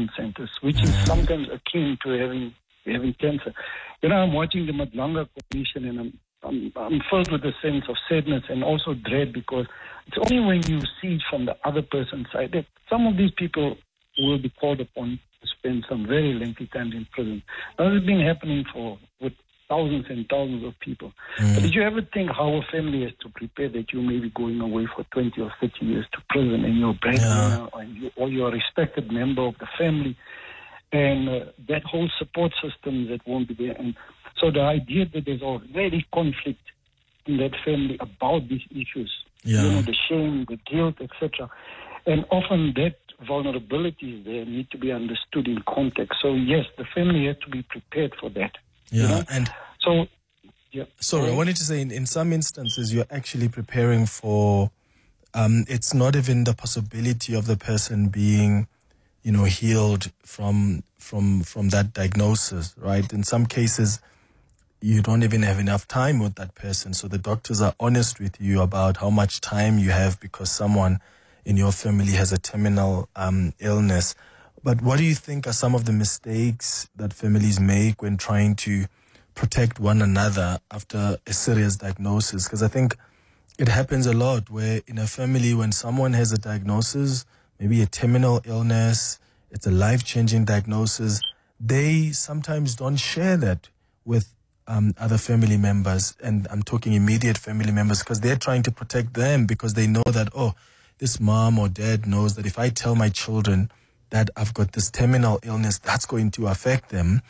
treatment centers, which is sometimes akin to having cancer. I'm watching the Madlanga Commission, and I'm filled with a sense of sadness and also dread, because it's only when you see it from the other person's side that some of these people will be called upon to spend some very lengthy time in prison. Now, this has been happening with thousands and thousands of people. But did you ever think how a family has to prepare that you may be going away for 20 or 30 years to prison, and you're breadwinner, or you're a respected member of the family, and that whole support system that won't be there. And so the idea that there's already conflict in that family about these issues, the shame, the guilt, etc. And often that vulnerability is there, need to be understood in context. So yes, the family has to be prepared for that. And so sorry, I wanted to say in some instances you're actually preparing for it's not even the possibility of the person being healed from that diagnosis, right? In some cases you don't even have enough time with that person, so the doctors are honest with you about how much time you have because someone in your family has a terminal illness. But what do you think are some of the mistakes that families make when trying to protect one another after a serious diagnosis? Because I think it happens a lot where in a family, when someone has a diagnosis, maybe a terminal illness, it's a life-changing diagnosis, they sometimes don't share that with other family members. And I'm talking immediate family members, because they're trying to protect them, because they know that, this mom or dad knows that if I tell my children that I've got this terminal illness, that's going to affect them.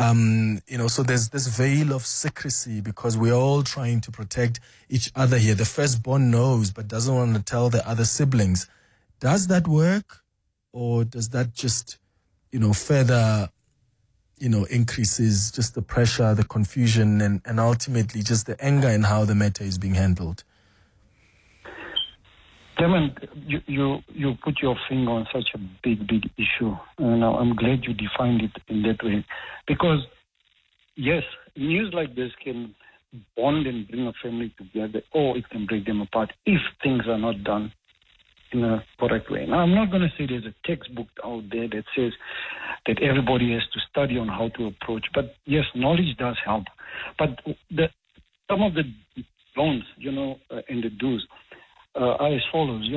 So there's this veil of secrecy, because we're all trying to protect each other here. The firstborn knows, but doesn't want to tell the other siblings. Does that work? Or does that just, further, increases just the pressure, the confusion, and ultimately just the anger in how the matter is being handled? Clement, you put your finger on such a big issue, and I'm glad you defined it in that way. Because, yes, news like this can bond and bring a family together, or it can break them apart if things are not done in a correct way. Now, I'm not going to say there's a textbook out there that says that everybody has to study on how to approach, but yes, knowledge does help. But some of the don'ts, and the do's, are as follows.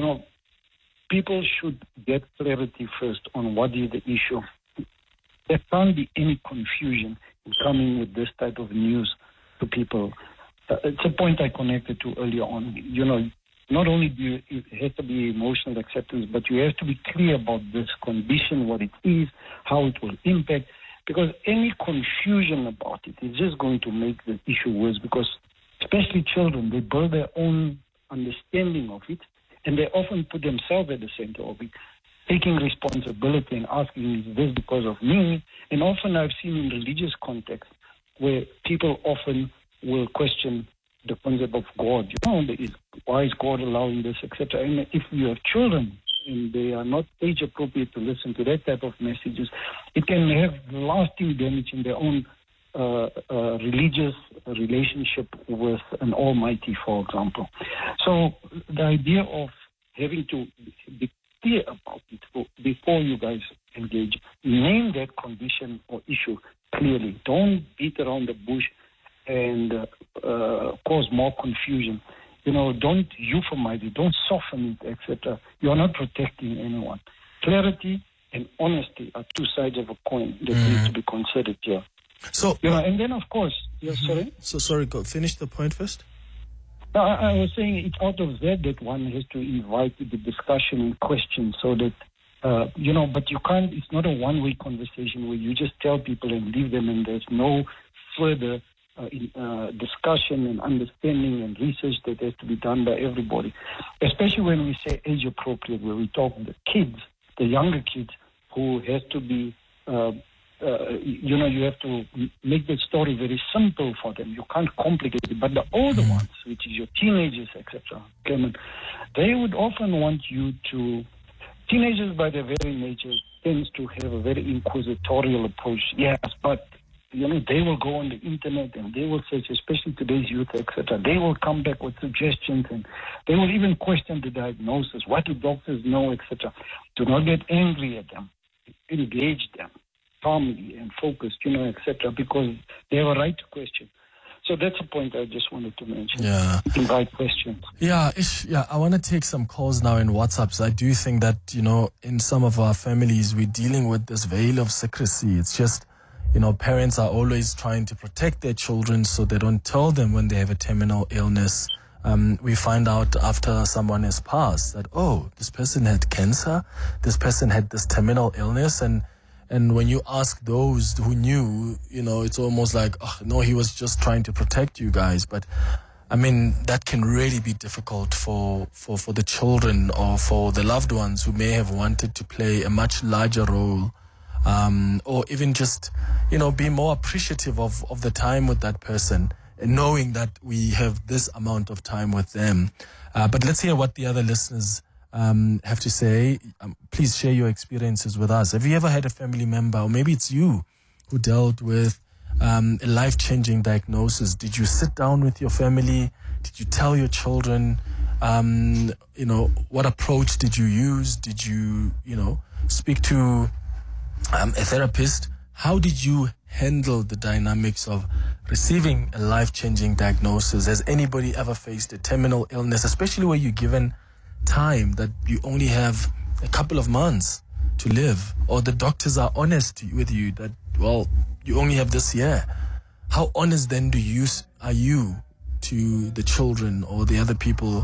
People should get clarity first on what is the issue. There can't be any confusion in coming with this type of news to people. It's a point I connected to earlier on. Not only it has to be emotional acceptance, but you have to be clear about this condition, what it is, how it will impact, because any confusion about it is just going to make the issue worse, because especially children, they build their own understanding of it, and they often put themselves at the center of it, taking responsibility and asking, is this because of me? And often I've seen in religious context where people often will question the concept of God. Why is God allowing this, etc. And if you have children and they are not age appropriate to listen to that type of messages, it can have lasting damage in their own religious relationship with an almighty, for example. So the idea of having to be clear about it before you guys engage, name that condition or issue clearly. Don't beat around the bush and cause more confusion. Don't euphemize it, don't soften it, etc. You're not protecting anyone. Clarity and honesty are two sides of a coin that need to be considered here. So, and then of course, sorry? So sorry, go finish the point first. No, I was saying it's out of that one has to invite the discussion and question, so that, but you can't, it's not a one-way conversation where you just tell people and leave them and there's no further discussion and understanding and research that has to be done by everybody, especially when we say age appropriate, where we talk the kids, the younger kids, who has to be, you have to make the story very simple for them. You can't complicate it. But the older ones, which is your teenagers, etc., Clement, they would often want you to, teenagers by their very nature tends to have a very inquisitorial approach. Yes, but they will go on the internet and they will search, especially today's youth, etc. They will come back with suggestions and they will even question the diagnosis. What do doctors know, etc. Do not get angry at them. engage them calmly and focused, etc., because they have a right to question. So that's a point I just wanted to mention. Yeah. Invite questions. Yeah, I want to take some calls now in WhatsApps. I do think that, in some of our families, we're dealing with this veil of secrecy. It's just, parents are always trying to protect their children so they don't tell them when they have a terminal illness. We find out after someone has passed that, this person had cancer, this person had this terminal illness, and when you ask those who knew, it's almost like, no, he was just trying to protect you guys. But I mean, that can really be difficult for the children or for the loved ones who may have wanted to play a much larger role, or even just, be more appreciative of the time with that person, and knowing that we have this amount of time with them. But let's hear what the other listeners have to say. Please share your experiences with us. Have you ever had a family member, or maybe it's you, who dealt with a life-changing diagnosis? Did you sit down with your family? Did you tell your children? What approach did you use? Did you, speak to a therapist? How did you handle the dynamics of receiving a life-changing diagnosis? Has anybody ever faced a terminal illness, especially where you're given time that you only have a couple of months to live, or the doctors are honest with you that, you only have this year? How honest then are you to the children or the other people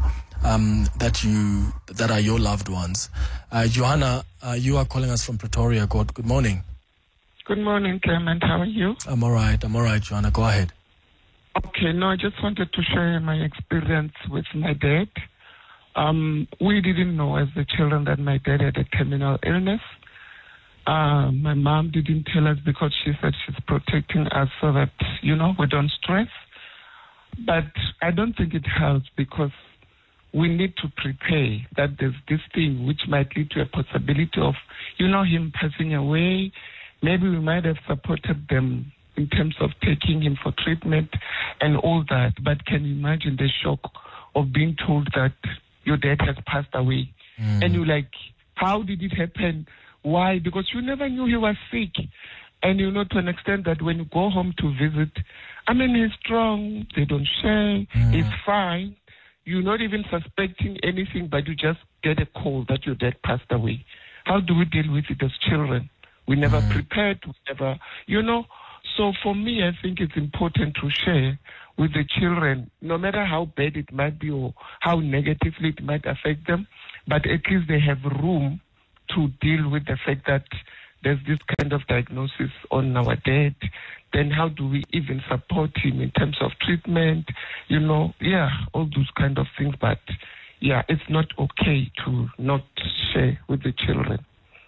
that are your loved ones? Johanna, you are calling us from Pretoria. Good morning. Good morning, Clement. How are you? I'm all right, Johanna. Go ahead. Okay, no, I just wanted to share my experience with my dad. We didn't know as the children that my dad had a terminal illness. My mom didn't tell us because she said she's protecting us so that, we don't stress. But I don't think it helps, because we need to prepare that there's this thing which might lead to a possibility of, him passing away. Maybe we might have supported them in terms of taking him for treatment and all that. But can you imagine the shock of being told that your dad has passed away? And you're like, how did it happen? Why? Because you never knew he was sick. And to an extent that when you go home to visit, he's strong, they don't share, he's fine. You're not even suspecting anything, but you just get a call that your dad passed away. How do we deal with it as children? We never prepared, So for me, I think it's important to share with the children, no matter how bad it might be or how negatively it might affect them, but at least they have room to deal with the fact that there's this kind of diagnosis on our dad. Then how do we even support him in terms of treatment? All those kind of things. But it's not okay to not share with the children.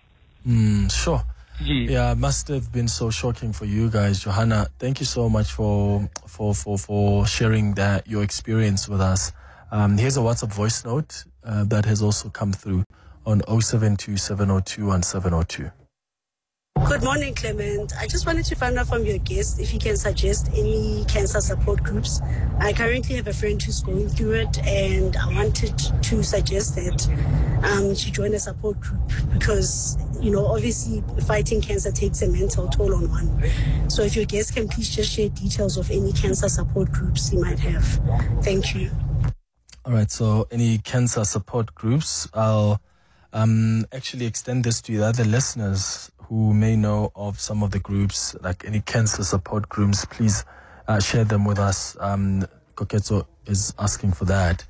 Sure. Yeah, it must have been so shocking for you guys. Johanna, thank you so much for sharing your experience with us. Here's a WhatsApp voice note that has also come through on 072-702-1702. Good morning, Clement. I just wanted to find out from your guest if you can suggest any cancer support groups. I currently have a friend who's going through it, and I wanted to suggest that she join a support group because, obviously fighting cancer takes a mental toll on one. So if your guest can please just share details of any cancer support groups you might have. Thank you. All right, so any cancer support groups, I'll actually extend this to the other listeners who may know of some of the groups, like any cancer support groups. Please share them with us. Koketso is asking for that.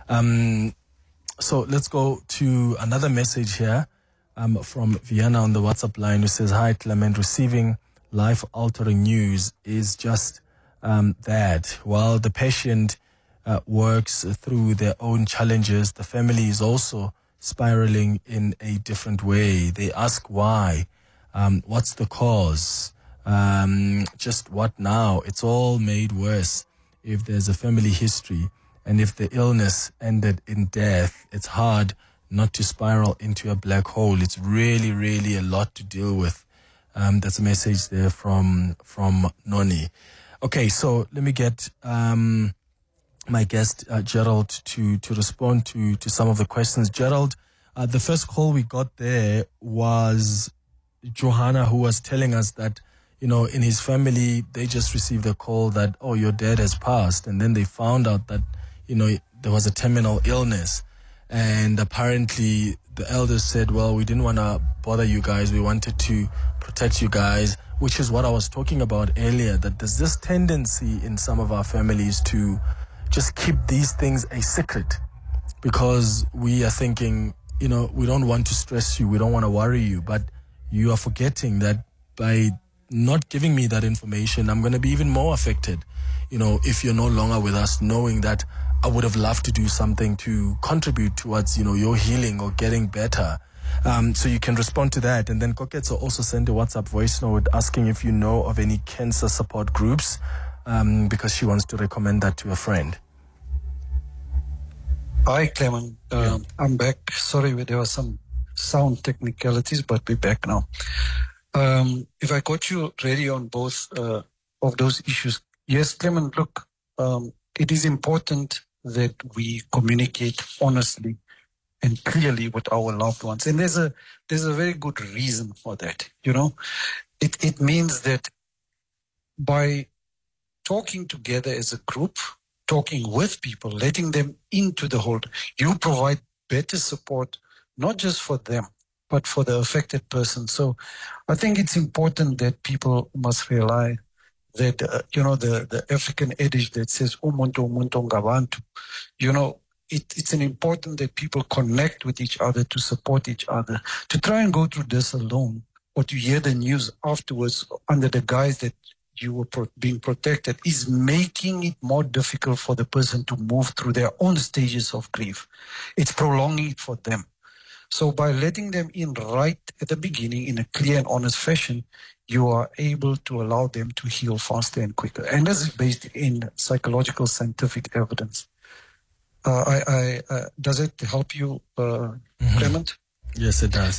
So let's go to another message here from Vienna on the WhatsApp line, who says, "Hi, Clement, receiving life-altering news is just that. While the patient works through their own challenges, the family is also spiraling in a different way. They ask why. What's the cause? Just what now? It's all made worse if there's a family history, and if the illness ended in death, it's hard not to spiral into a black hole. It's really, really a lot to deal with." That's a message there from Noni. Okay, so let me get my guest Gerald to respond to some of the questions. Gerald, the first call we got there was Johanna, who was telling us that, you know, in his family, they just received a call that, oh, your dad has passed. And then they found out that, you know, there was a terminal illness. And apparently the elders said, well, we didn't want to bother you guys. We wanted to protect you guys, which is what I was talking about earlier, that there's this tendency in some of our families to just keep these things a secret because we are thinking, you know, we don't want to stress you. We don't want to worry you. But you are forgetting that by not giving me that information, I'm going to be even more affected. You know, if you're no longer with us, knowing that I would have loved to do something to contribute towards, you know, your healing or getting better. So you can respond to that. And then Koketso also sent a WhatsApp voice note asking if you know of any cancer support groups, because she wants to recommend that to a friend. Hi, Clement. I'm back. Sorry, there were some sound technicalities, but we're back now. If I got you ready on both of those issues, yes, Clement, look, it is important that we communicate honestly and clearly with our loved ones. And there's a very good reason for that. You know, it means that by talking together as a group, talking with people, letting them into the whole, you provide better support, not just for them, but for the affected person. So I think it's important that people must realize that, you know, the African adage that says, umuntu ngabantu, you know, it's an important that people connect with each other to support each other. To try and go through this alone or to hear the news afterwards under the guise that you were being protected is making it more difficult for the person to move through their own stages of grief. It's prolonging it for them. So by letting them in right at the beginning in a clear and honest fashion, you are able to allow them to heal faster and quicker. And this is based in psychological scientific evidence. Does it help you, Clement? Yes, it does.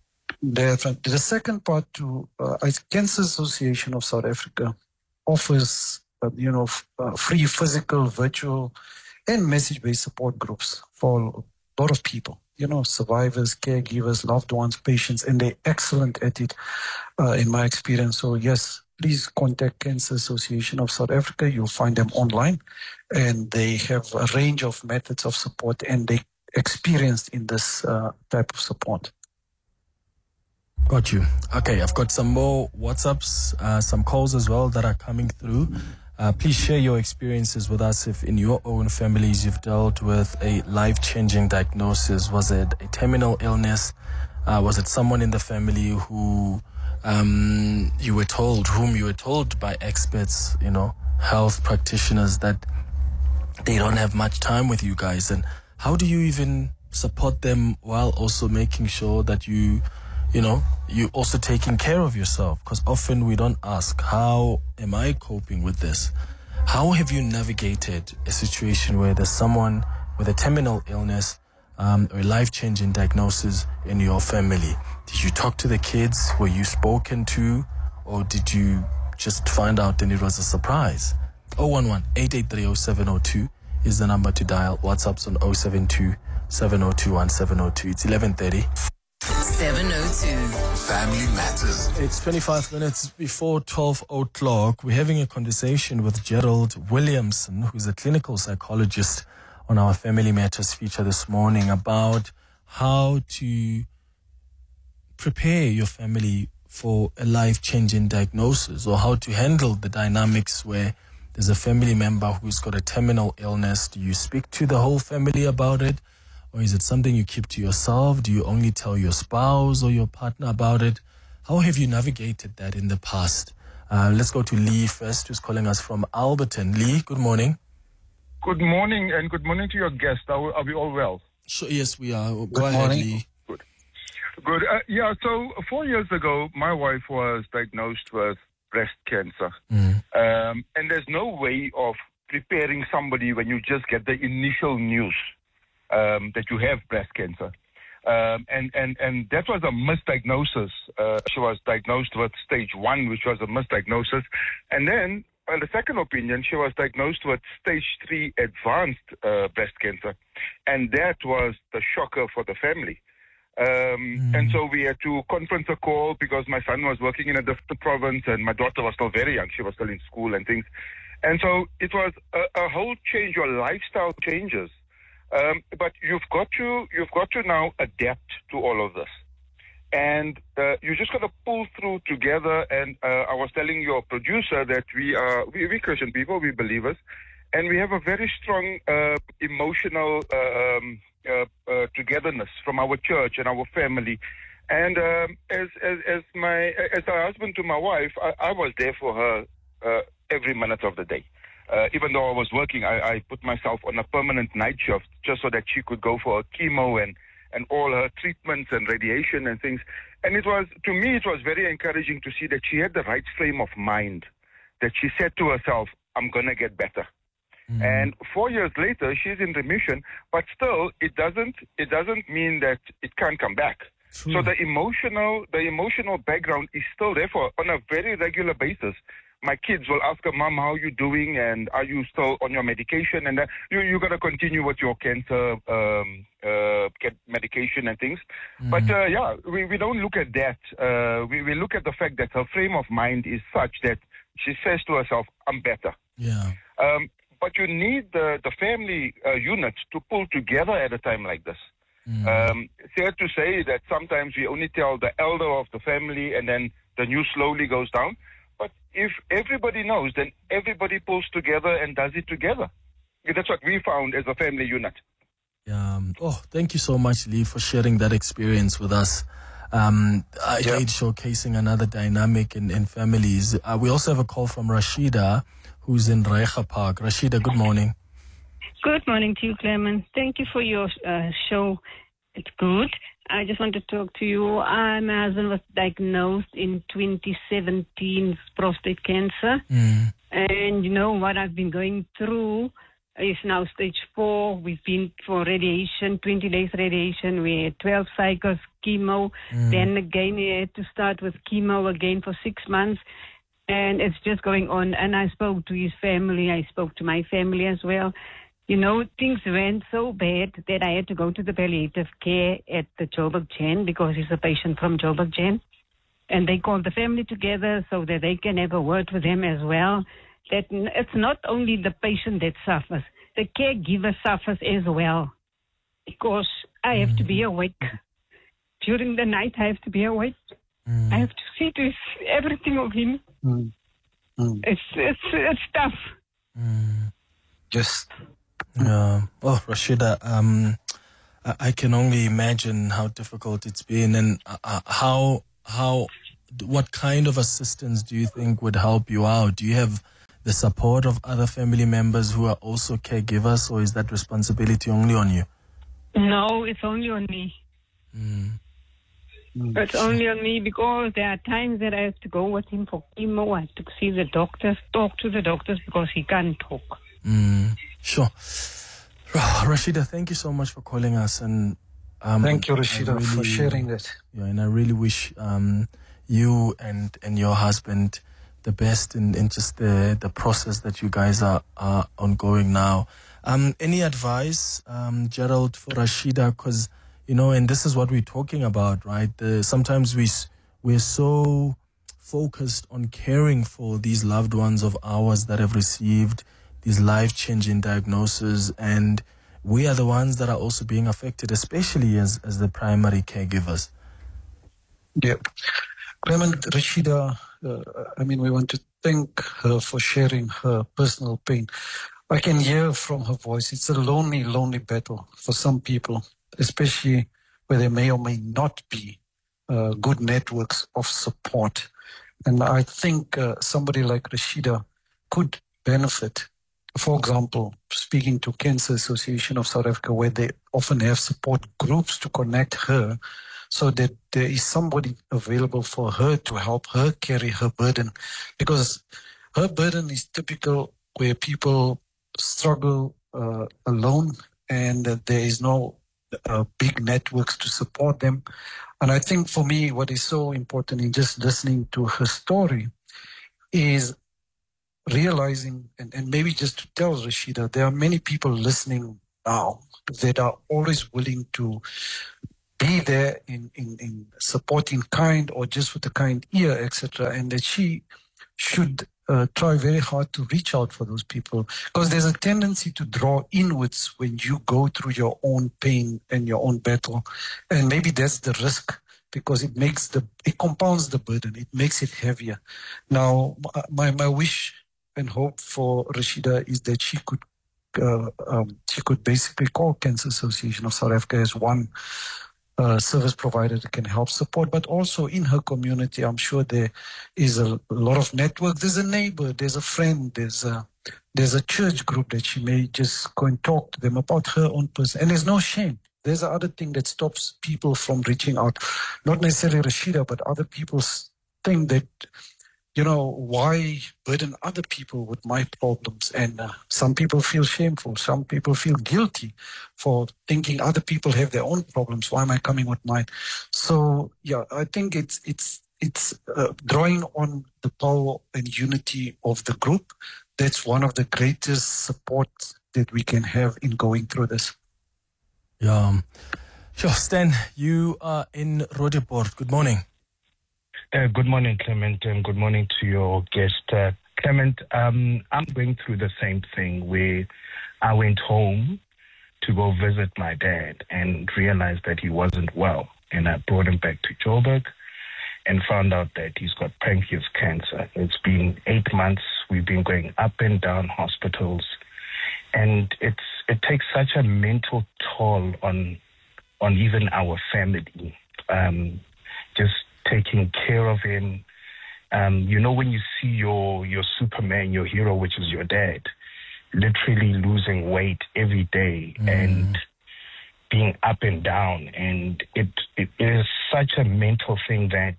The second part to Cancer Association of South Africa offers, free physical, virtual, and message-based support groups for a lot of people. You know, survivors, caregivers, loved ones, patients, and they're excellent at it, in my experience. So yes, please contact Cancer Association of South Africa. You'll find them online, and they have a range of methods of support, and they experienced in this type of support. Got you. Okay, I've got some more WhatsApps, some calls as well that are coming through. Please share your experiences with us if in your own families you've dealt with a life-changing diagnosis. Was it a terminal illness? Was it someone in the family who whom you were told by experts, health practitioners, that they don't have much time with you guys? And how do you even support them while also making sure that you're also taking care of yourself? Because often we don't ask, how am I coping with this? How have you navigated a situation where there's someone with a terminal illness or a life-changing diagnosis in your family? Did you talk to the kids? Were you spoken to? Or did you just find out and it was a surprise? 011-883-0702 is the number to dial. WhatsApp's on 072-702-1702. It's 11:30. 702 Family Matters. It's 25 minutes before 12 o'clock. We're having a conversation with Gerald Williamson, who's a clinical psychologist, on our Family Matters feature this morning about how to prepare your family for a life-changing diagnosis, or how to handle the dynamics where there's a family member who's got a terminal illness. Do you speak to the whole family about it? Or is it something you keep to yourself? Do you only tell your spouse or your partner about it? How have you navigated that in the past? Let's go to Lee first, who's calling us from Alberton. Lee, good morning. Good morning, and good morning to your guest. Are we all well? Sure, yes, we are. Go Good ahead, morning. Lee. Good. So 4 years ago, my wife was diagnosed with breast cancer. And there's no way of preparing somebody when you just get the initial news that you have breast cancer. And that was a misdiagnosis. She was diagnosed with stage 1, which was a misdiagnosis. And then, on the second opinion, she was diagnosed with stage 3 advanced breast cancer. And that was the shocker for the family. And so we had to conference a call because my son was working in a different province and my daughter was still very young. She was still in school and things. And so it was a whole change. Your lifestyle changes. But you've got to now adapt to all of this. And you just got to pull through together. And I was telling your producer that we Christian people, we believers, and we have a very strong emotional togetherness from our church and our family. And as a husband to my wife, I was there for her every minute of the day. Even though I was working, I put myself on a permanent night shift just so that she could go for her chemo and all her treatments and radiation and things. And to me, it was very encouraging to see that she had the right frame of mind, that she said to herself, I'm going to get better. And 4 years later, she's in remission, but still, it doesn't mean that it can't come back. True. So the emotional background is still there on a very regular basis. My kids will ask her, Mom, how are you doing? And are you still on your medication? And you got to continue with your cancer medication and things. But we don't look at that. We look at the fact that her frame of mind is such that she says to herself, I'm better. Yeah. But you need the family unit to pull together at a time like this. Sad to say that sometimes we only tell the elder of the family and then the news slowly goes down. But if everybody knows, then everybody pulls together and does it together. That's what we found as a family unit. Thank you so much, Lee, for sharing that experience with us. Again, showcasing another dynamic in families. We also have a call from Rashida, who's in Reicha Park. Rashida, good morning. Good morning to you, Clement. Thank you for your show. It's good. I just want to talk to you. My husband was diagnosed in 2017 with prostate cancer. And you know what I've been going through is now stage 4. We've been for radiation, 20 days radiation. We had 12 cycles, chemo. Then again, we had to start with chemo again for 6 months. And it's just going on. And I spoke to his family. I spoke to my family as well. You know, things went so bad that I had to go to the palliative care at the Joburg Gen because he's a patient from Joburg Gen. And they called the family together so that they can have a word with him as well. That it's not only the patient that suffers, the caregiver suffers as well. Because I have to be awake. During the night, I have to be awake. I have to see to everything of him. It's tough. Just... Yeah. Oh, Rashida, I can only imagine how difficult it's been, and what kind of assistance do you think would help you out? Do you have the support of other family members who are also caregivers, or is that responsibility only on you? No, it's only on me. It's only on me because there are times that I have to go with him for chemo. I have to see the doctors, talk to the doctors because he can't talk. Sure. Rashida, thank you so much for calling us. And thank you, Rashida, for sharing that. Yeah, and I really wish you and your husband the best in just the process that you guys are ongoing now. Any advice, Gerald, for Rashida? Because, you know, and this is what we're talking about, right? Sometimes we're so focused on caring for these loved ones of ours that have received these life-changing diagnoses, and we are the ones that are also being affected, especially as the primary caregivers. Yeah. Clement, Rashida, we want to thank her for sharing her personal pain. I can hear from her voice, it's a lonely, lonely battle for some people, especially where there may or may not be good networks of support. And I think somebody like Rashida could benefit. For example, speaking to Cancer Association of South Africa, where they often have support groups to connect her so that there is somebody available for her to help her carry her burden. Because her burden is typical where people struggle alone and there is no big networks to support them. And I think for me, what is so important in just listening to her story is realizing, and maybe just to tell Rashida, there are many people listening now that are always willing to be there in supporting kind or just with a kind ear, etc. And that she should try very hard to reach out for those people, because there's a tendency to draw inwards when you go through your own pain and your own battle. And maybe that's the risk, because it compounds the burden. It makes it heavier. Now, my wish and hope for Rashida is that she could basically call Cancer Association of South Africa as one service provider that can help support, but also in her community, I'm sure there is a lot of network. There's a neighbor, there's a friend, there's a church group that she may just go and talk to them about her own person. And there's no shame. There's the other thing that stops people from reaching out. Not necessarily Rashida, but other people think that, why burden other people with my problems? And some people feel shameful. Some people feel guilty for thinking other people have their own problems. Why am I coming with mine? So, I think it's drawing on the power and unity of the group. That's one of the greatest support that we can have in going through this. Yeah. Sure, Stan, you are in Roodepoort. Good morning. Good morning, Clement, and good morning to your guest. Clement, I'm going through the same thing where I went home to go visit my dad and realized that he wasn't well. And I brought him back to Joburg and found out that he's got pancreas cancer. It's been 8 months. We've been going up and down hospitals. And it takes such a mental toll on even our family. Just taking care of him. When you see your Superman, your hero, which is your dad, literally losing weight every day and being up and down. And it is such a mental thing that,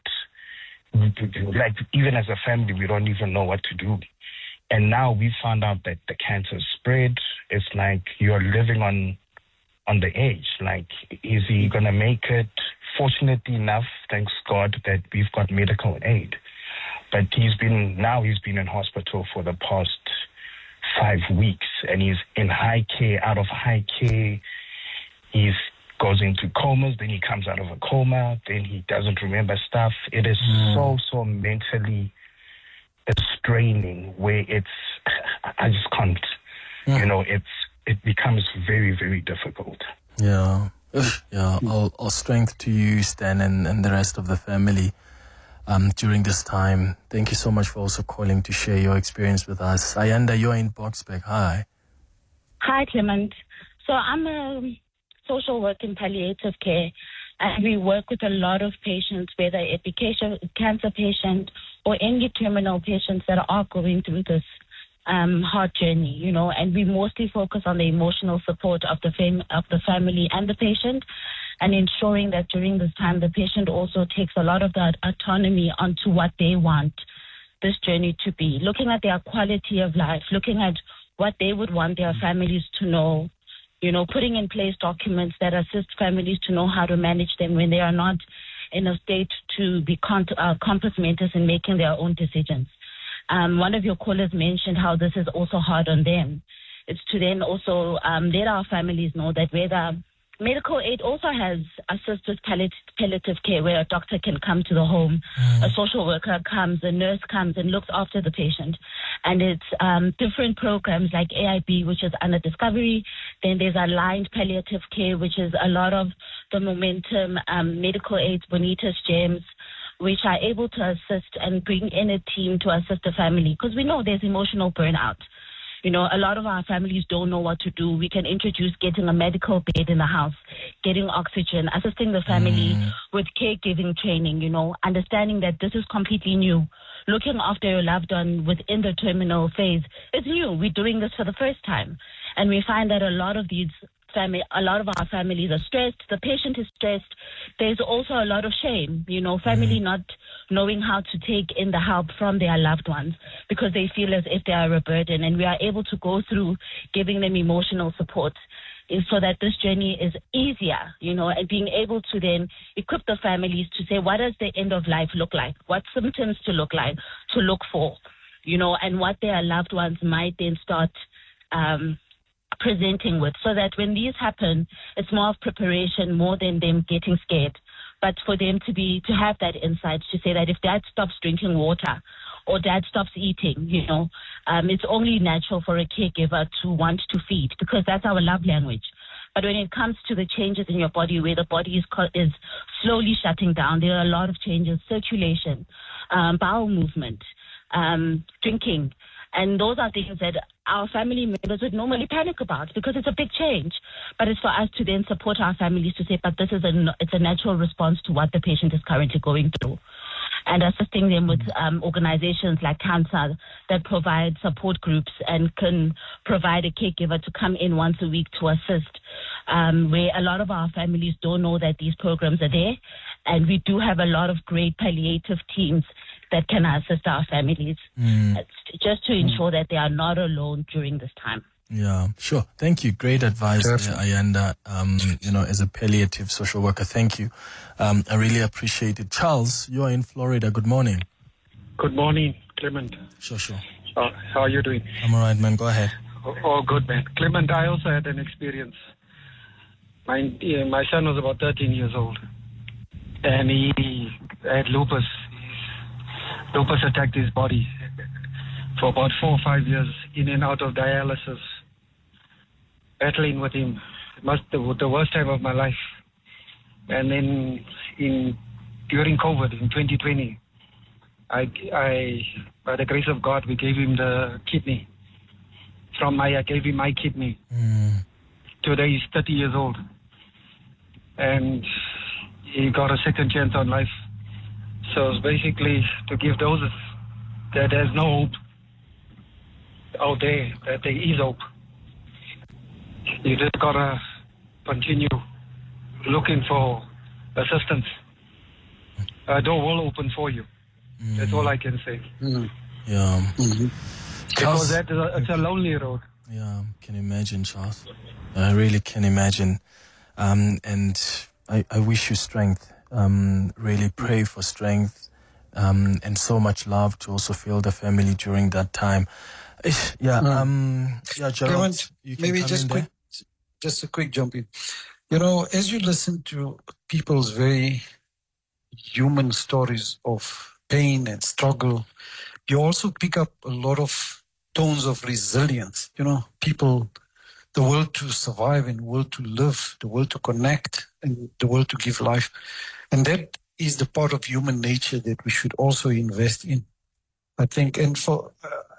like, even as a family, we don't even know what to do. And now we found out that the cancer spread. It's like you're living on the edge. Like, is he going to make it? Fortunately enough, thanks God, that we've got medical aid. But he's been in hospital for the past 5 weeks, and he's in high care, out of high care. He goes into comas, then he comes out of a coma, then he doesn't remember stuff. It is so mentally straining, where I just can't, it becomes very, very difficult. Yeah. All strength to you, Stan, and the rest of the family during this time. Thank you so much for also calling to share your experience with us. Ayanda, you're in Boksburg. Hi. Hi, Clement. So I'm a social worker in palliative care, and we work with a lot of patients, whether it be cancer patients or any terminal patients that are going through this hard journey, and we mostly focus on the emotional support of the family and the patient, and ensuring that during this time the patient also takes a lot of that autonomy onto what they want this journey to be, looking at their quality of life, looking at what they would want their families to know, putting in place documents that assist families to know how to manage them when they are not in a state to be compass mentors in making their own decisions. One of your callers mentioned how this is also hard on them. It's to then also let our families know that whether medical aid also has assisted palliative care, where a doctor can come to the home, a social worker comes, a nurse comes and looks after the patient. And it's different programs like AIB, which is under Discovery. Then there's Aligned Palliative Care, which is a lot of the Momentum medical aids, Bonitas, GEMS, which are able to assist and bring in a team to assist the family. Because we know there's emotional burnout. A lot of our families don't know what to do. We can introduce getting a medical bed in the house, getting oxygen, assisting the family with caregiving training, understanding that this is completely new. Looking after your loved one within the terminal phase is new. We're doing this for the first time. And we find that a lot of our families are stressed. The patient is stressed. There's also a lot of shame, family not knowing how to take in the help from their loved ones because they feel as if they are a burden. And we are able to go through giving them emotional support so that this journey is easier, and being able to then equip the families to say, what does the end of life look like? What symptoms to look for, and what their loved ones might then start presenting with, so that when these happen, it's more of preparation more than them getting scared. But for them to have that insight to say that if dad stops drinking water or dad stops eating, it's only natural for a caregiver to want to feed, because that's our love language. But when it comes to the changes in your body, where the body is slowly shutting down, there are a lot of changes: circulation, bowel movement, drinking. And those are things that our family members would normally panic about, because it's a big change. But it's for us to then support our families to say, but this is it's a natural response to what the patient is currently going through. And assisting them with organizations like Cancer that provide support groups and can provide a caregiver to come in once a week to assist, where a lot of our families don't know that these programs are there. And we do have a lot of great palliative teams that can assist our families, just to ensure that they are not alone during this time. Yeah, sure. Thank you. Great advice there, Ayanda. As a palliative social worker, thank you. I really appreciate it. Charles, you are in Florida. Good morning. Good morning, Clement. Sure. How are you doing? I'm all right, man. Go ahead. Oh, good, man. Clement, I also had an experience. My son was about 13 years old, and he had lupus. Lupus attacked his body for about 4 or 5 years, in and out of dialysis, battling with him. The worst time of my life. And then during COVID in 2020, I by the grace of God, we gave him the kidney. I gave him my kidney. Today he's 30 years old, and he got a second chance on life. So it's basically to give those that there's no hope out there, that there is hope. You just gotta continue looking for assistance. A door will open for you. That's all I can say. Yeah. Because it's a lonely road. Yeah, can imagine, Charles. I really can imagine. And I wish you strength. Really pray for strength, and so much love to also feel the family during that time. Gerald, maybe just a quick jump in. As you listen to people's very human stories of pain and struggle, you also pick up a lot of tones of resilience. People, the will to survive and will to live, the will to connect and the will to give life. And that is the part of human nature that we should also invest in, I think. And for,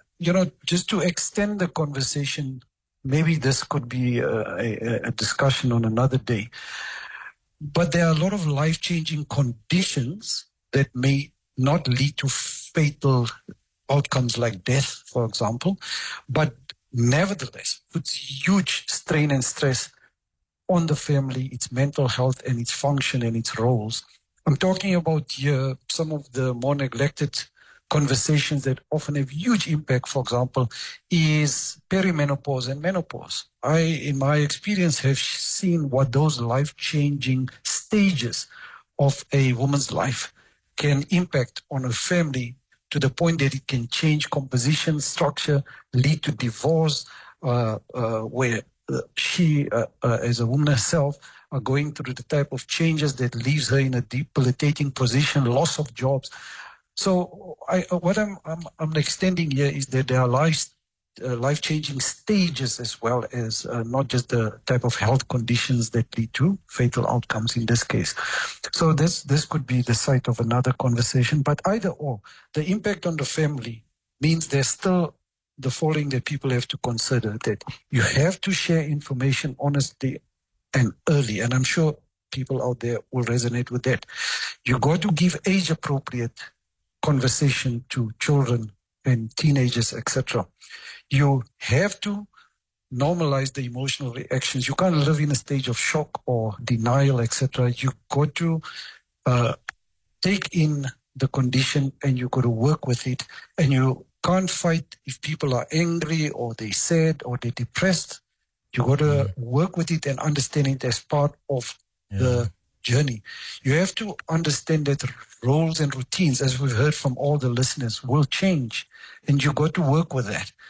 just to extend the conversation, maybe this could be a discussion on another day. But there are a lot of life-changing conditions that may not lead to fatal outcomes like death, for example, but nevertheless puts huge strain and stress on the family, its mental health and its function and its roles. I'm talking about here some of the more neglected conversations that often have huge impact, for example, is perimenopause and menopause. I, in my experience, have seen what those life-changing stages of a woman's life can impact on a family to the point that it can change composition, structure, lead to divorce, where she, as a woman herself, are going through the type of changes that leaves her in a debilitating position, loss of jobs. So what I'm extending here is that there are life-changing stages as well as not just the type of health conditions that lead to fatal outcomes in this case. So this could be the site of another conversation. But either or, the impact on the family means there's still the following that people have to consider, that you have to share information honestly and early. And I'm sure people out there will resonate with that. You got to give age-appropriate conversation to children and teenagers, etc. You have to normalize the emotional reactions. You can't live in a stage of shock or denial, etc. You got to take in the condition and you got to work with it. And you can't fight if people are angry or they're sad or they're depressed. You got to work with it and understand it as part of the journey. You have to understand that roles and routines, as we've heard from all the listeners, will change, and you got to work with that.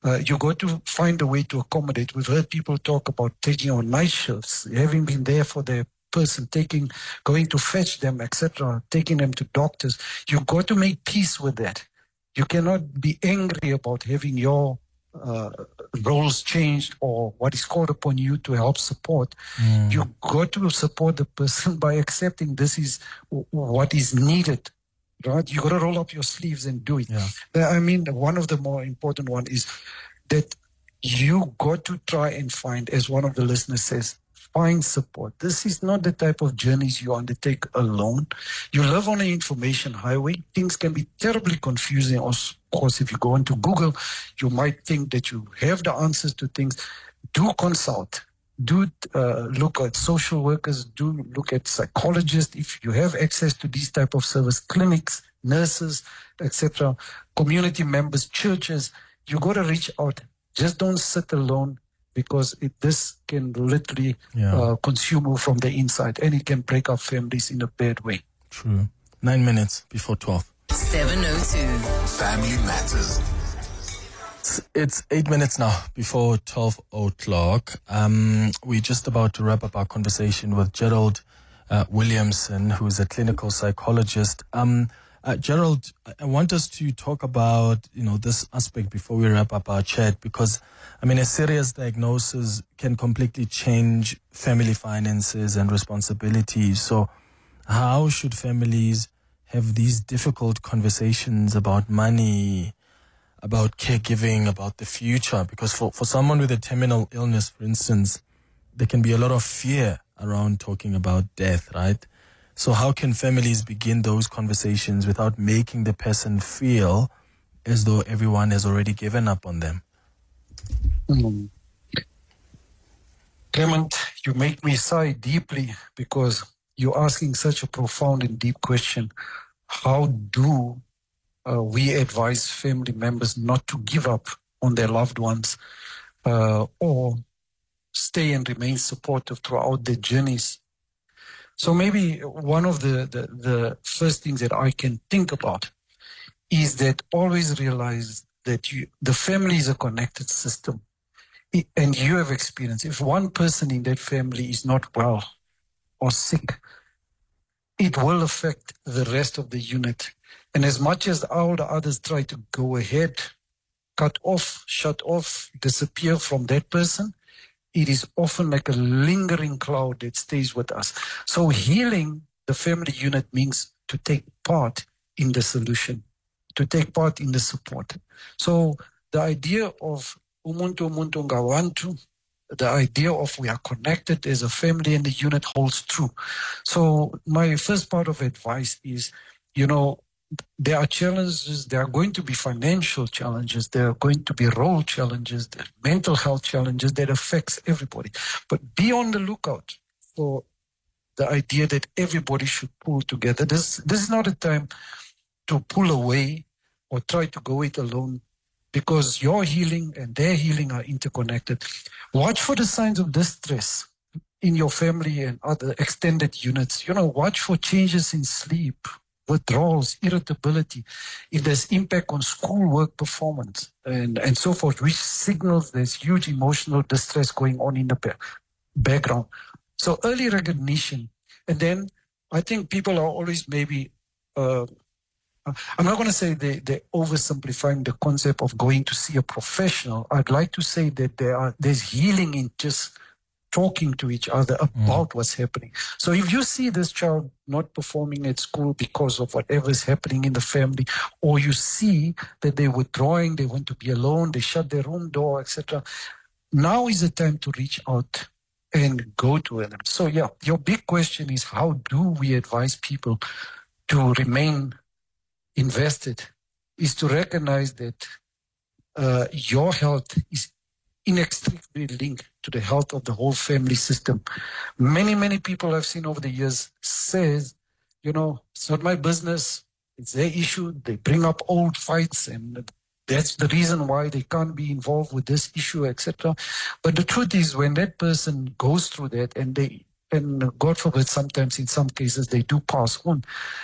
You got to find a way to accommodate. We've heard people talk about taking on night shifts, having been there for their person, going to fetch them, etc., taking them to doctors. You got to make peace with that. You cannot be angry about having your roles changed or what is called upon you to help support. You got to support the person by accepting this is what is needed. Right? You got to roll up your sleeves and do it. Yeah. I mean, one of the more important one is that you got to try and find, as one of the listeners says, find support. This is not the type of journeys you undertake alone. You live on an information highway. Things can be terribly confusing. Of course, if you go into Google, you might think that you have the answers to things. Do consult. Do look at social workers. Do look at psychologists. If you have access to these type of service, clinics, nurses, etc., community members, churches, you got to reach out. Just don't sit alone, because this can literally consume you from the inside, and it can break up families in a bad way. True. 9 minutes before 12. 702 Family Matters. It's 8 minutes now before 12 o'clock. We're just about to wrap up our conversation with Gerald Williamson, who's a clinical psychologist. Gerald, I want us to talk about, this aspect before we wrap up our chat, because, a serious diagnosis can completely change family finances and responsibilities. So how should families have these difficult conversations about money, about caregiving, about the future? Because for someone with a terminal illness, for instance, there can be a lot of fear around talking about death, right? So how can families begin those conversations without making the person feel as though everyone has already given up on them? Clement, you make me sigh deeply, because you're asking such a profound and deep question. How do we advise family members not to give up on their loved ones or stay and remain supportive throughout their journeys? So maybe one of the first things that I can think about is that always realize that the family is a connected system. And you have experienced, if one person in that family is not well or sick, it will affect the rest of the unit. And as much as all the others try to go ahead, cut off, shut off, disappear from that person, it is often like a lingering cloud that stays with us. So healing the family unit means to take part in the solution, to take part in the support. So the idea of umuntu ngawantu, the idea of we are connected as a family and the unit holds true. So my first part of advice is, there are challenges, there are going to be financial challenges, there are going to be role challenges, there are mental health challenges that affects everybody. But be on the lookout for the idea that everybody should pull together. This is not a time to pull away or try to go it alone, because your healing and their healing are interconnected. Watch for the signs of distress in your family and other extended units. Watch for changes in sleep, withdrawals, irritability, if there's impact on schoolwork performance and so forth, which signals there's huge emotional distress going on in the background. So early recognition. And then I think people are always maybe, I'm not going to say they're oversimplifying the concept of going to see a professional. I'd like to say that there's healing in just talking to each other about what's happening. So if you see this child not performing at school because of whatever is happening in the family, or you see that they're withdrawing, they want to be alone, they shut their room door, etc., now is the time to reach out and go to them. So yeah, your big question is, how do we advise people to remain invested? Is to recognize that your health is inextricably linked to the health of the whole family system. Many people I've seen over the years says, it's not my business, it's their issue. They bring up old fights, and that's the reason why they can't be involved with this issue, etc. But the truth is, when that person goes through that, and God forbid, sometimes in some cases they do pass on,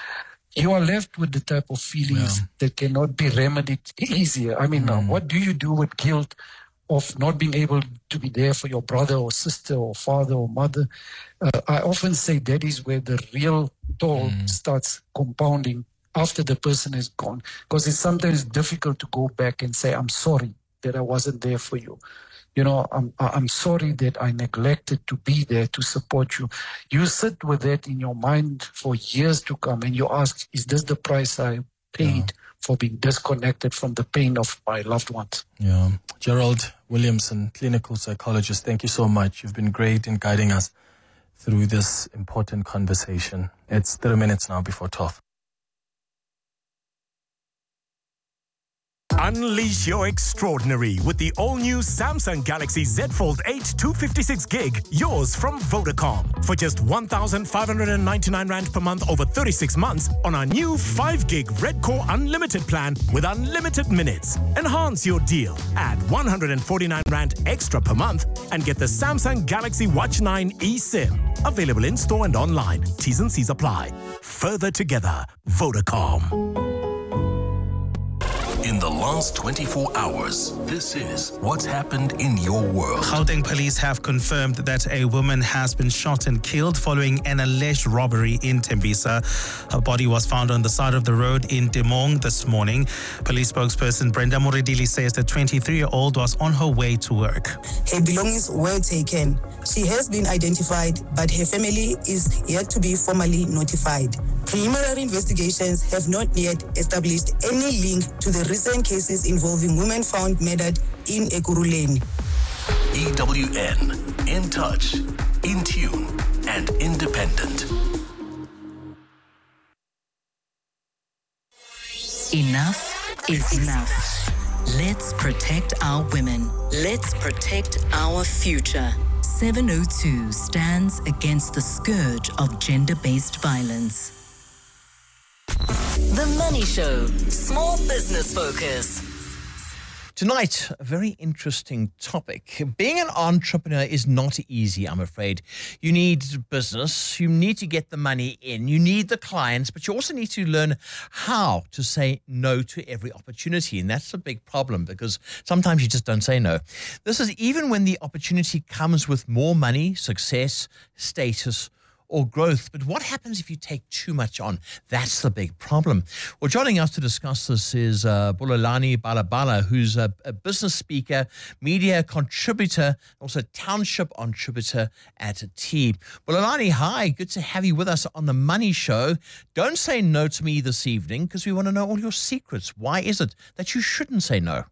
you are left with the type of feelings that cannot be remedied easier. I mean, what do you do with guilt of not being able to be there for your brother or sister or father or mother? I often say that is where the real toll starts compounding after the person is gone, because it's sometimes difficult to go back and say, I'm sorry that I wasn't there for you. You know, I'm sorry that I neglected to be there to support you. You sit with that in your mind for years to come, and you ask, is this the price I paid for being disconnected from the pain of my loved ones? Yeah. Gerald Williamson, clinical psychologist, thank you so much. You've been great in guiding us through this important conversation. It's 30 minutes now before 12. Unleash your extraordinary with the all-new Samsung Galaxy Z Fold 8 256 gig, yours from Vodacom. For just 1,599 Rand per month over 36 months on our new 5 gig Red Core Unlimited plan with unlimited minutes. Enhance your deal. Add 149 Rand extra per month and get the Samsung Galaxy Watch 9 eSIM. Available in store and online. T's and C's apply. Further together, Vodacom. In the last 24 hours, this is what's happened in your world. Gauteng police have confirmed that a woman has been shot and killed following an alleged robbery in Tembisa. Her body was found on the side of the road in Demong this morning. Police spokesperson Brenda Moridili says the 23-year-old was on her way to work. Her belongings were taken. She has been identified, but her family is yet to be formally notified. Preliminary investigations have not yet established any link to the recent cases involving women found murdered in Ekurhuleni. EWN, in touch, in tune, and independent. Enough is enough. Let's protect our women. Let's protect our future. 702 stands against the scourge of gender-based violence. The Money Show, Small Business Focus. Tonight, a very interesting topic. Being an entrepreneur is not easy, I'm afraid. You need business, you need to get the money in, you need the clients, but you also need to learn how to say no to every opportunity. And that's a big problem because sometimes you just don't say no. This is even when the opportunity comes with more money, success, status, or growth. But what happens if you take too much on? That's the big problem. Well, joining us to discuss this is Bulelani Balabala, who's a business speaker, media contributor, also township contributor at T. Bulelani, hi. Good to have you with us on The Money Show. Don't say no to me this evening because we want to know all your secrets. Why is it that you shouldn't say no?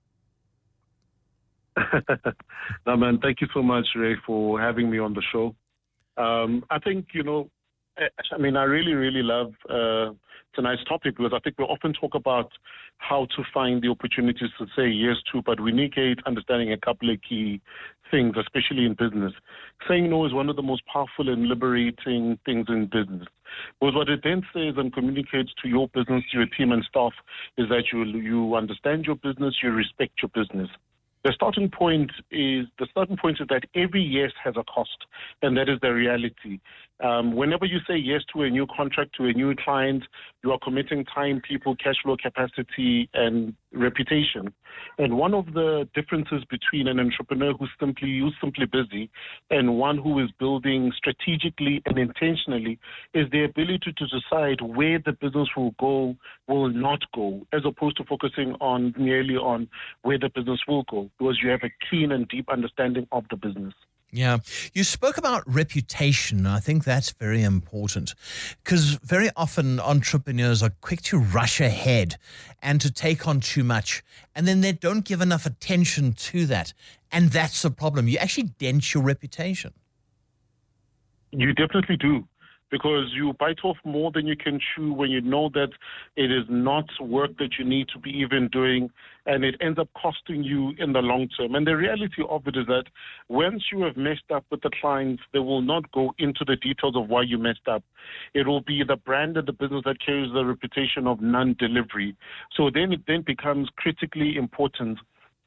No, man, thank you so much, Ray, for having me on the show. I think, I really, really love tonight's topic because I think we often talk about how to find the opportunities to say yes to, but we negate understanding a couple of key things, especially in business. Saying no is one of the most powerful and liberating things in business. Because what it then says and communicates to your business, to your team and staff, is that you understand your business, you respect your business. The starting point is that every yes has a cost, and that is the reality. Whenever you say yes to a new contract, to a new client, you are committing time, people, cash flow, capacity, and reputation. And one of the differences between an entrepreneur who's simply busy and one who is building strategically and intentionally is the ability to decide where the business will go, will not go, as opposed to focusing merely on where the business will go, because you have a keen and deep understanding of the business. Yeah. You spoke about reputation. I think that's very important because very often entrepreneurs are quick to rush ahead and to take on too much, and then they don't give enough attention to that. And that's the problem. You actually dent your reputation. You definitely do, because you bite off more than you can chew when you know that it is not work that you need to be even doing, and it ends up costing you in the long term. And the reality of it is that once you have messed up with the clients, they will not go into the details of why you messed up. It will be the brand and the business that carries the reputation of non-delivery. So then it becomes critically important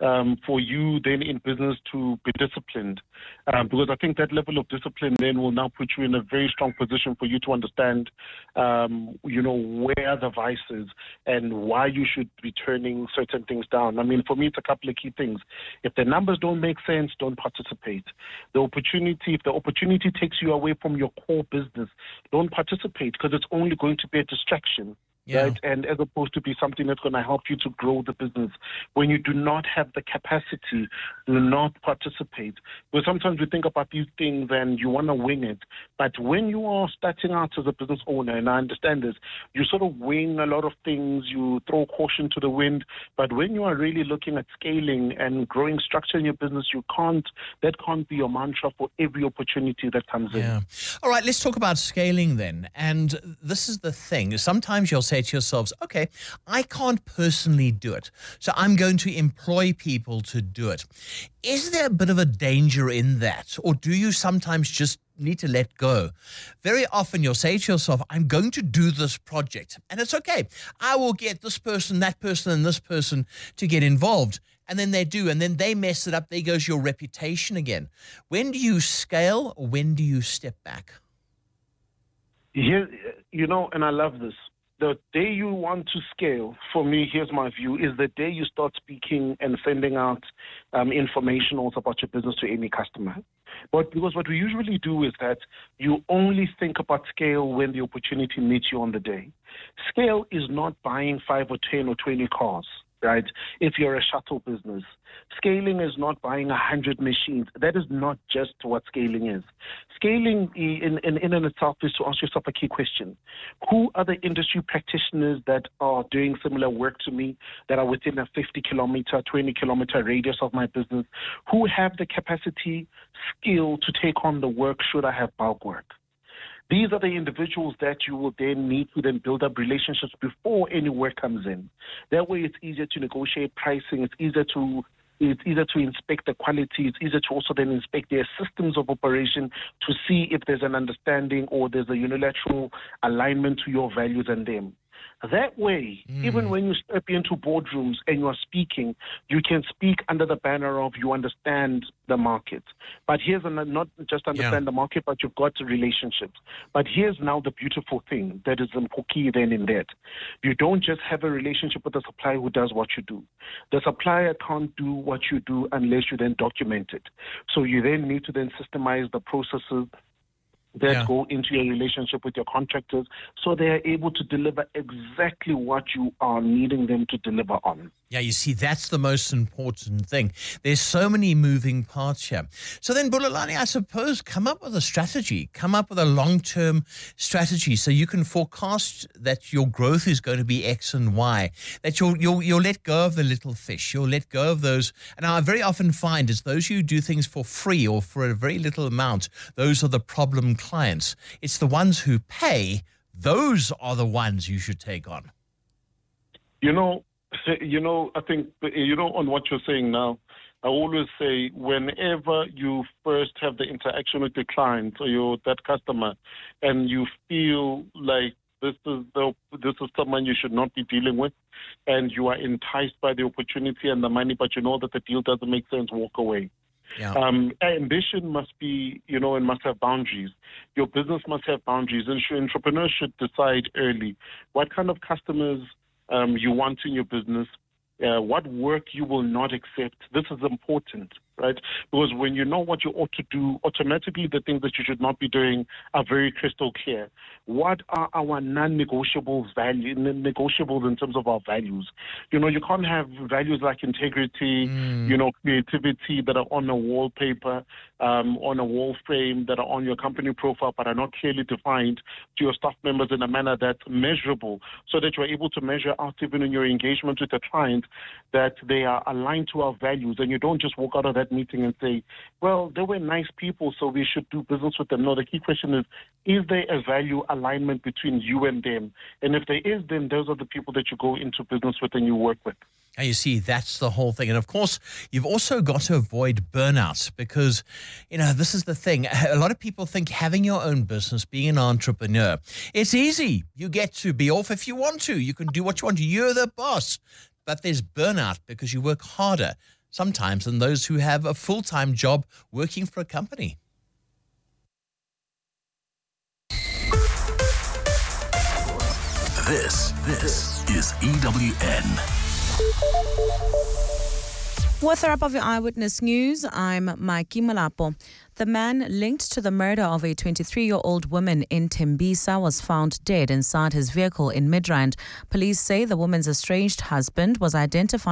for you then in business to be disciplined, because I think that level of discipline then will now put you in a very strong position for you to understand, where the vice is and why you should be turning certain things down. I mean, for me, it's a couple of key things. If the numbers don't make sense, don't participate. If the opportunity takes you away from your core business, don't participate, because it's only going to be a distraction. Yeah. Right? And as opposed to be something that's going to help you to grow the business. When you do not have the capacity, do not participate. Because sometimes we think about these things and you want to wing it. But when you are starting out as a business owner, and I understand this, you sort of wing a lot of things, you throw caution to the wind. But when you are really looking at scaling and growing structure in your business, that can't be your mantra for every opportunity that comes in. All right, let's talk about scaling then. And this is the thing. Sometimes you'll say to yourselves, okay, I can't personally do it, so I'm going to employ people to do it. Is there a bit of a danger in that? Or do you sometimes just need to let go? Very often you'll say to yourself, I'm going to do this project, and it's okay. I will get this person, that person, and this person to get involved. And then they do, and then they mess it up. There goes your reputation again. When do you scale, or when do you step back? Here, and I love this. The day you want to scale, for me, here's my view, is the day you start speaking and sending out information also about your business to any customer. But because what we usually do is that you only think about scale when the opportunity meets you on the day. Scale is not buying 5 or 10 or 20 cars, right? If you're a shuttle business. Scaling is not buying 100 machines. That is not just what scaling is. Scaling in and itself is to ask yourself a key question. Who are the industry practitioners that are doing similar work to me, that are within a 50-kilometer, 20-kilometer radius of my business? Who have the capacity, skill to take on the work should I have bulk work? These are the individuals that you will then need to then build up relationships before any work comes in. That way it's easier to negotiate pricing, it's easier to inspect the quality, it's easier to also then inspect their systems of operation to see if there's an understanding or there's a unilateral alignment to your values and them. That way, even when you step into boardrooms and you are speaking, you can speak under the banner of you understand the market. But here's not just understand the market, but you've got relationships. But here's now the beautiful thing that is key then in that. You don't just have a relationship with the supplier who does what you do. The supplier can't do what you do unless you then document it. So you then need to then systemize the processes that go into your relationship with your contractors so they are able to deliver exactly what you are needing them to deliver on. Yeah, you see, that's the most important thing. There's so many moving parts here. So then, Bulelani, I suppose, come up with a strategy, come up with a long-term strategy so you can forecast that your growth is going to be X and Y, that you'll let go of the little fish, you'll let go of those. And I very often find it's those who do things for free or for a very little amount, those are the problem clients. It's the ones who pay, those are the ones you should take on. I think, on what you're saying now, I always say whenever you first have the interaction with the client or that customer and you feel like this is someone you should not be dealing with and you are enticed by the opportunity and the money, but you know that the deal doesn't make sense, walk away. Yeah. Ambition must be, and must have boundaries. Your business must have boundaries. And entrepreneurs should decide early what kind of customers you want in your business, what work you will not accept. This is important, right? Because when you know what you ought to do, automatically the things that you should not be doing are very crystal clear. What are our non-negotiable negotiables in terms of our values? You can't have values like integrity, creativity that are on a wallpaper, on a wall frame, that are on your company profile, but are not clearly defined to your staff members in a manner that's measurable, so that you're able to measure out even in your engagement with the client that they are aligned to our values, and you don't just walk out of that meeting and say, well, they were nice people, so we should do business with them. No, the key question is there a value alignment between you and them? And if there is, then those are the people that you go into business with and you work with. And you see, that's the whole thing. And of course, you've also got to avoid burnout because, this is the thing. A lot of people think having your own business, being an entrepreneur, it's easy. You get to be off if you want to. You can do what you want. You're the boss. But there's burnout because you work harder. sometimes than those who have a full-time job working for a company. This is EWN. With a wrap of your Eyewitness News, I'm Mikey Malapo. The man linked to the murder of a 23-year-old woman in Tembisa was found dead inside his vehicle in Midrand. Police say the woman's estranged husband was identified